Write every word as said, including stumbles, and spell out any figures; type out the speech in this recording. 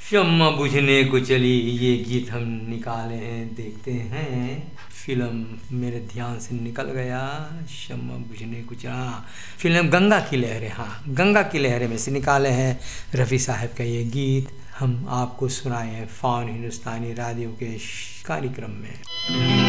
शम्मा बुझने को चली, ये गीत हम निकाले हैं, देखते हैं फिल्म मेरे ध्यान से निकल गया। शम्मा बुझने को चला, फिल्म गंगा की लहरें, हाँ गंगा की लहरें में से निकाले हैं रफ़ी साहब का ये गीत। हम आपको सुनाए हैं फ़ॉन हिंदुस्तानी रेडियो के कार्यक्रम में।